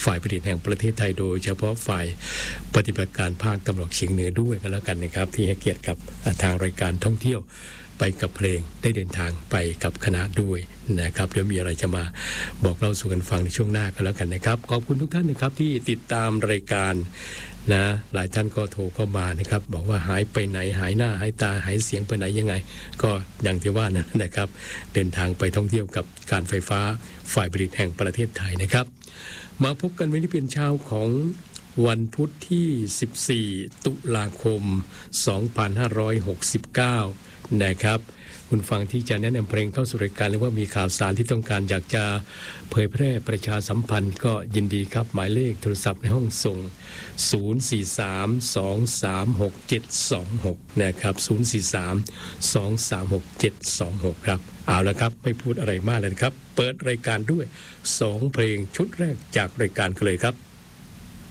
ฝ่ายผลิตแห่งประเทศไทยโดยเฉพาะฝ่ายปฏิบัติการภาคตะวันออกเฉียงเหนือด้วยกันแล้วกันนะครับที่ให้เกียรติกับทางรายการท่องเที่ยวไปกับเพลงได้เดินทางไปกับคณะด้วยนะครับเดี๋ยวมีอะไรจะมาบอกเล่าสู่กันฟังในช่วงหน้ากันแล้วกันนะครับขอบคุณทุกท่านนะครับที่ติดตามรายการนะหลายท่านก็โทรเข้ามานะครับบอกว่าหายไปไหนหายหน้าหายตาหายเสียงไปไหนยังไงก็อย่างที่ว่านะครับเดินทางไปท่องเที่ยวกับการไฟฟ้าฝ่ายผลิตแห่งประเทศไทยนะครับมาพบกันวันนี้เป็นเช้าของวันพุธที่ 14 ตุลาคม 2569 นะครับคุณฟังที่จะแนะนำเพลงเข้าสู่รายการหรือว่ามีข่าวสารที่ต้องการอยากจะเผยแพร่ประชาสัมพันธ์ก็ยินดีครับหมายเลขโทรศัพท์ในห้องส่ง 043-236-726 นะครับ 043-236-726 ครับเอาละครับไม่พูดอะไรมากเลยครับเปิดรายการด้วย2เพลงชุดแรกจากรายการกันเลยครับ